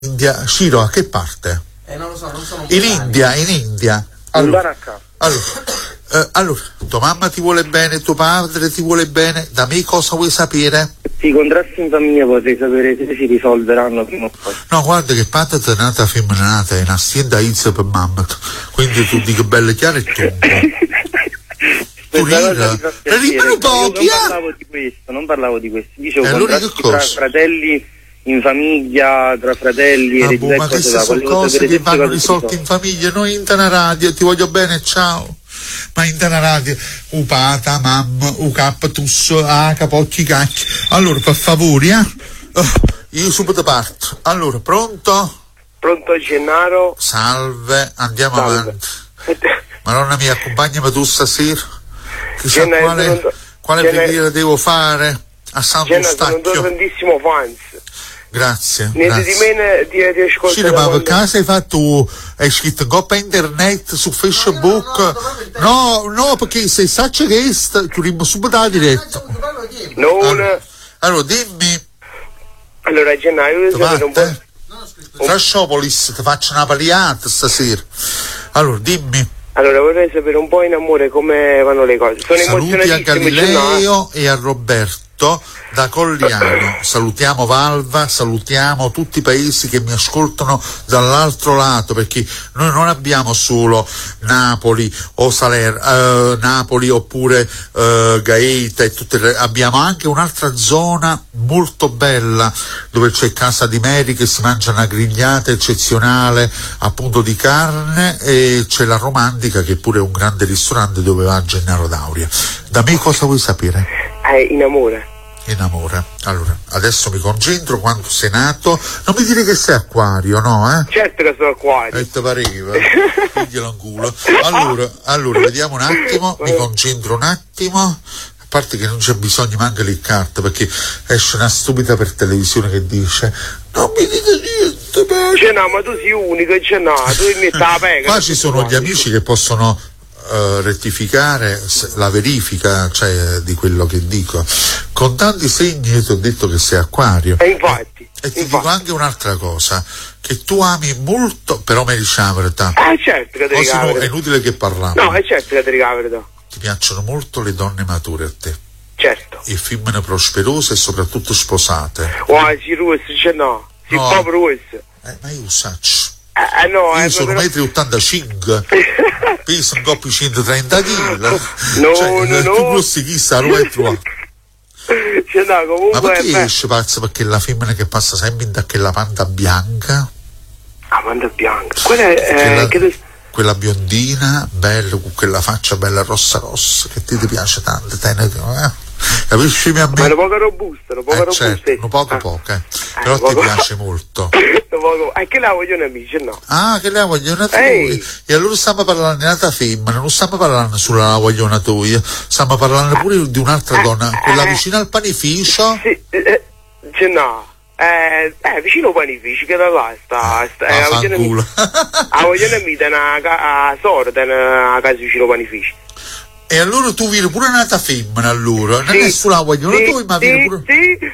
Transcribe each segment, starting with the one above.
India. Ciro, a che parte? Non lo so, non sono in India. Allora, tua mamma ti vuole bene, tuo padre ti vuole bene, da me cosa vuoi sapere? Sì, i contrasti in famiglia vorrei sapere se si risolveranno prima o poi. No, guarda che patata è nata femminata, è un'azienda INSS per mamma, quindi tu dico belle chiare e tu. Rimane pochi, non parlavo di questo, dicevo allora contrasti tra fratelli in famiglia, tra fratelli e ma queste sono cose che vanno risolte in famiglia, noi in Tana Radio, ti voglio bene, ciao. Ma in Tana Radio, upata, mamma, ucaptus, capocchi cacchi. Allora, per favore, io subito parto. Allora, pronto? Pronto, Gennaro? Salve, andiamo avanti. Madonna mia, accompagnami tu stasera. Chissà quale preghiera devo fare a Santo Stacchio. Sono un grandissimo fans. Grazie. Niente di meno ti ascolto. Sì, ma per caso hai fatto, hai scritto in coppa internet su Facebook? No, perché se sacci che chiudiamo subito la diretta. Allora, dimmi. Allora, Gennaio, io sapere un po'. Frasciopolis, ti faccio una paliata stasera. Allora, dimmi. Allora, vorrei sapere un po' in amore come vanno le cose. Sono saluti a Galileo e a Roberto da Colliano. Salutiamo Valva, salutiamo tutti i paesi che mi ascoltano dall'altro lato, perché noi non abbiamo solo Napoli o Napoli oppure Gaeta e abbiamo anche un'altra zona molto bella dove c'è Casa di Meri, che si mangia una grigliata eccezionale appunto di carne, e c'è la Romantica, che pure è un grande ristorante dove va Gennaro D'Auria. Da me cosa vuoi sapere? In amore. In amore. Allora, adesso mi concentro. Quando sei nato, non mi dire che sei Acquario, no? Certo che sono Acquario. E te pareva, piglialo in culo. Allora, vediamo un attimo, mi concentro un attimo. A parte che non c'è bisogno manca le carte, perché esce una stupida per televisione che dice non mi dite niente, no, ma tu sei unico, tu mi sta pega. Qua ci sono gli amici che possono rettificare la verifica, cioè, di quello che dico. Con tanti segni io ti ho detto che sei Acquario. E infatti. E ti dico anche un'altra cosa, che tu ami molto, però mi dici la verità. Certo che ti dico la verità. È inutile che parliamo. No, è certo che ti dico la verità. Ti piacciono molto le donne mature a te. Certo. E femmine prosperose e soprattutto sposate. Si russe, si proprio russe. Ma io saccio. No, io sono 1,85 m, peso un coppo 130 kg. No. Più grossi chissà, lo hai trovato. Comunque, ma perché esce pazzo? Perché la femmina che passa sempre in quella panda bianca? La panda bianca? Quella biondina, bella, con quella faccia bella rossa, che ti piace tanto, capisci? Ma è una poca robusta, certo, un poco, però ti piace molto. Che la vogliono amici, no? Che la vogliono tu. E allora stiamo parlando di un'altra femmina, non stiamo parlando sulla vogliono tu, stiamo parlando pure di un'altra donna, quella vicina al panificio. Sì, vicino al panificio, che da là sta fanculo. vogliono amici a sorda, a casa vicino al panificio. E allora tu vieni pure nata femmina, allora? Non è sulla vogliono tu, ma vieni pure...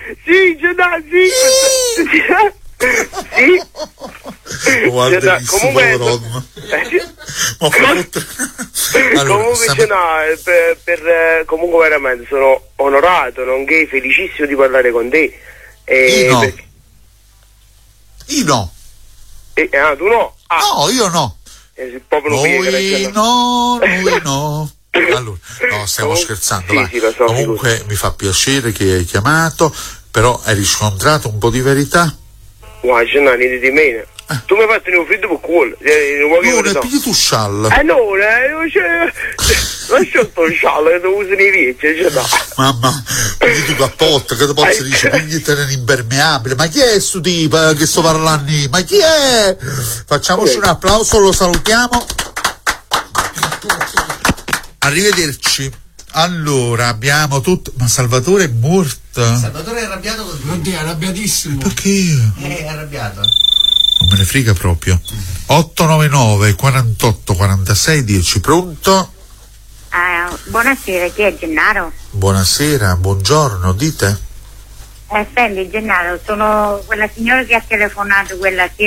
Sì. Guarda, comunque comunque veramente sono onorato, nonché felicissimo di parlare con te. Io no. Tu no? No, io no. Noi no. Allora, no, stiamo scherzando. Sì, lo so, comunque mi fa piacere che hai chiamato, però hai riscontrato un po' di verità? Guarda, non niente di meno. Tu mi hai fatto un freddo per culo. Non pigli tu sciallo. Non c'è sto sciallo che tu usi nei viaggi, Mamma, pigli tu cappotto, che ti posso dire, pigliatene un impermeabile. Ma chi è sto tipo che sto parlando? Ma chi è? Facciamoci un applauso, lo salutiamo. Arrivederci. Allora, abbiamo tutto. Ma Salvatore è morto? Salvatore è arrabbiato con te. Oddio, è arrabbiatissimo. Perché? È arrabbiato. Non me ne frega proprio. 899 48 46 10. Pronto? Buonasera, chi è Gennaro? Buonasera, buongiorno, dite? Senti Gennaro, sono quella signora che ha telefonato, quella